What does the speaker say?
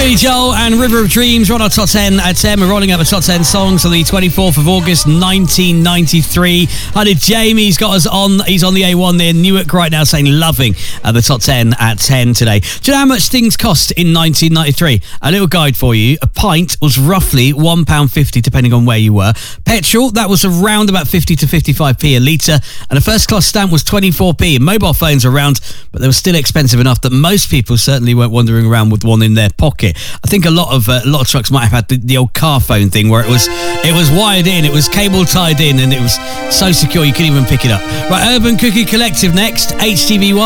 Billy Joel and River of Dreams. We're on our top 10 at 10. We're rolling out the top 10 songs on the 24th of August 1993. I did Jamie. He's got us on. He's on the A1 there, Newark right now, saying loving the top 10 at 10 today. Do you know how much things cost in 1993? A little guide for you. A pint was roughly £1.50 depending on where you were. Petrol, that was around about 50 to 55p a litre, and a first class stamp was 24p. Mobile phones around, but they were still expensive enough that most people certainly weren't wandering around with one in their pocket. I think a lot of trucks might have had the old car phone thing where it was wired in, it was cable tied in, and it was so secure you couldn't even pick it up. Right, Urban Cookie Collective next, HTV1.